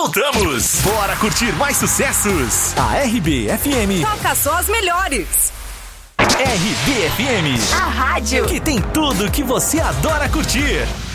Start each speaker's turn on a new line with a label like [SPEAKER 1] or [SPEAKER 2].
[SPEAKER 1] voltamos. Bora curtir mais sucessos. A RBFM
[SPEAKER 2] toca só as melhores.
[SPEAKER 1] RBFM,
[SPEAKER 2] a rádio
[SPEAKER 1] que tem tudo que você adora curtir.